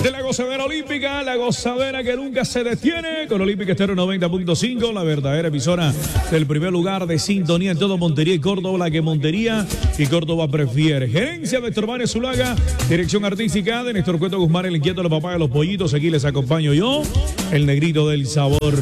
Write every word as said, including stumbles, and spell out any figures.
De la gozadera olímpica, la gozadera que nunca se detiene, con Olímpica Estéreo noventa punto cinco, la verdadera emisora del primer lugar de sintonía en todo Montería y Córdoba, la que Montería y Córdoba prefiere. Gerencia de Héctor Manes Zulaga, dirección artística de Néstor Cueto Guzmán, el inquieto, los papás de los pollitos. Aquí les acompaño yo, el negrito del sabor.